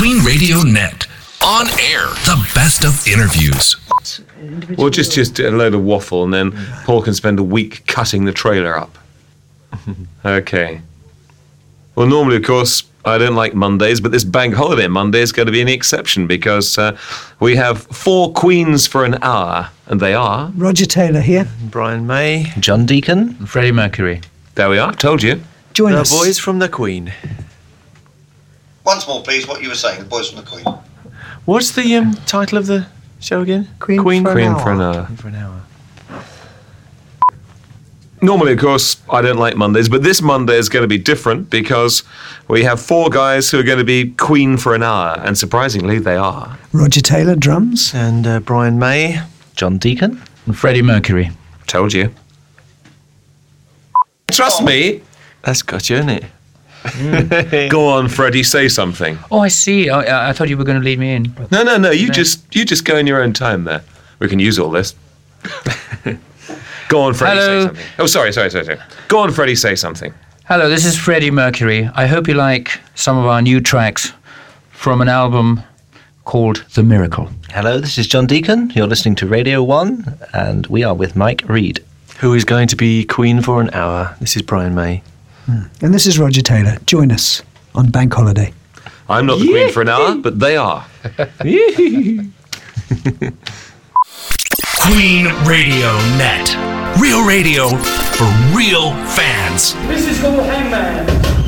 Queen Radio Net. On air, the best of interviews. Well, just a load of waffle, and then Paul can spend a week cutting the trailer up. Okay. Well, normally, of course, I don't like Mondays, but this bank holiday Monday is going to be an exception because we have 4 queens for an hour, and they are... Roger Taylor here. Brian May. John Deacon. And Freddie Mercury. There we are, told you. Join The us. boys from the Queen. Once more, please, what you were saying, the boys from the Queen. What's the title of the show again? Queen Queen for an hour. For an hour. Normally, of course, I don't like Mondays, but this Monday is going to be different because we have 4 guys who are going to be queen for an hour, and surprisingly, they are. Roger Taylor, drums. And Brian May. John Deacon. And Freddie Mercury. Told you. Trust me. That's got you, isn't it? Go on, Freddie, say something. Oh, I see. I thought you were going to lead me in. No. You just go in your own time there. We can use all this. Go on, Freddie, Hello. say something. Oh, sorry. Go on, Freddie, say something. Hello, this is Freddie Mercury. I hope you like some of our new tracks from an album called The Miracle. Hello, this is John Deacon. You're listening to Radio 1, and we are with Mike Reed. Who is going to be Queen for an hour? This is Brian May. And this is Roger Taylor. Join us on Bank Holiday. I'm not the queen for an hour, but they are. Queen Radio Net. Real radio for real fans. This is called Hangman.